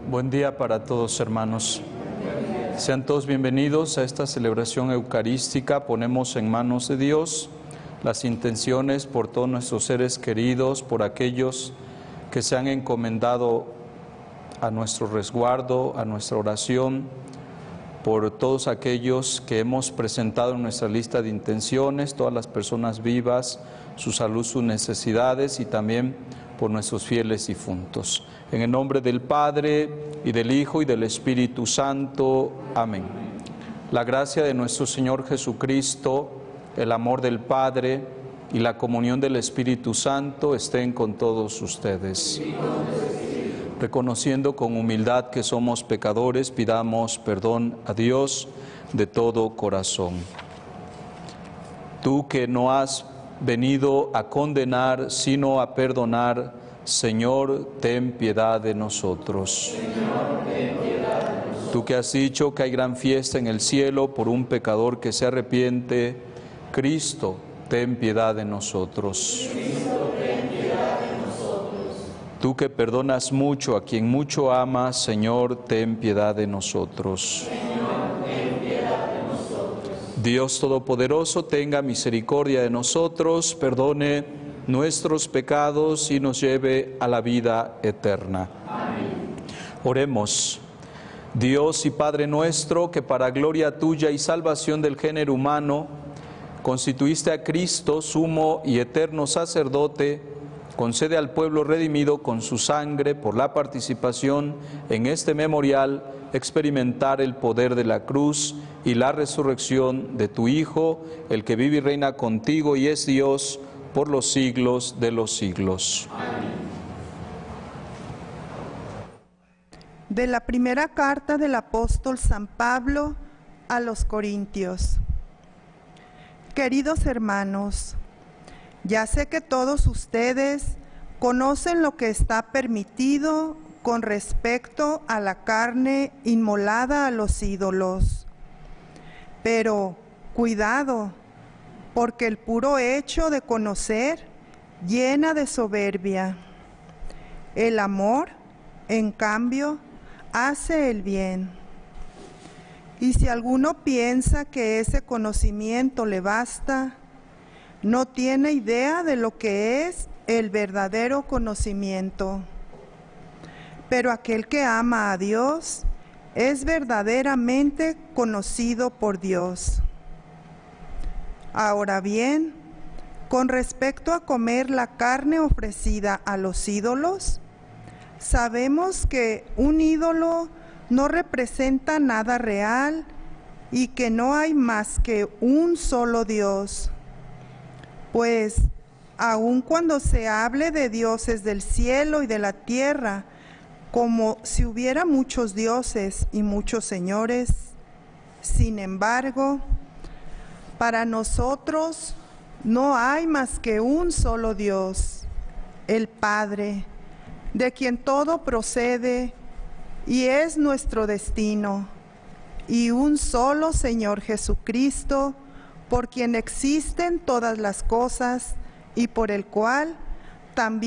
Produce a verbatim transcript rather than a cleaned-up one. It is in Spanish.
Buen día para todos, hermanos. Sean todos bienvenidos a esta celebración eucarística. Ponemos en manos de Dios las intenciones por todos nuestros seres queridos, por aquellos que se han encomendado a nuestro resguardo, a nuestra oración, por todos aquellos que hemos presentado en nuestra lista de intenciones, todas las personas vivas, su salud, sus necesidades, y también por nuestros fieles difuntos. En el nombre del Padre, y del Hijo, y del Espíritu Santo. Amén. La gracia de nuestro Señor Jesucristo, el amor del Padre y la comunión del Espíritu Santo estén con todos ustedes. Reconociendo con humildad que somos pecadores, pidamos perdón a Dios de todo corazón. Tú que no has venido a condenar, sino a perdonar, Señor, ten piedad de nosotros. Señor, ten piedad de nosotros. Tú que has dicho que hay gran fiesta en el cielo por un pecador que se arrepiente, Cristo, ten piedad de nosotros. Cristo, ten piedad de nosotros. Tú que perdonas mucho a quien mucho ama, Señor, ten piedad de nosotros. Señor, ten piedad de nosotros. Dios Todopoderoso, tenga misericordia de nosotros, perdone nuestros pecados y nos lleve a la vida eterna. Amén. Oremos. Dios y Padre nuestro, que para gloria tuya y salvación del género humano, constituiste a Cristo, sumo y eterno sacerdote, concede al pueblo redimido con su sangre, por la participación en este memorial, experimentar el poder de la cruz y la resurrección de tu Hijo, el que vive y reina contigo y es Dios por los siglos de los siglos. Amén. De la primera carta del apóstol San Pablo a los Corintios. Queridos hermanos, ya sé que todos ustedes conocen lo que está permitido con respecto a la carne inmolada a los ídolos. Pero cuidado, porque el puro hecho de conocer llena de soberbia. El amor, en cambio, hace el bien. Y si alguno piensa que ese conocimiento le basta, no tiene idea de lo que es el verdadero conocimiento. Pero aquel que ama a Dios es verdaderamente conocido por Dios. Ahora bien, con respecto a comer la carne ofrecida a los ídolos, sabemos que un ídolo no representa nada real y que no hay más que un solo Dios. Pues, aun cuando se hable de dioses del cielo y de la tierra, como si hubiera muchos dioses y muchos señores, sin embargo, para nosotros no hay más que un solo Dios, el Padre, de quien todo procede y es nuestro destino, y un solo Señor Jesucristo, por quien existen todas las cosas y por el cual también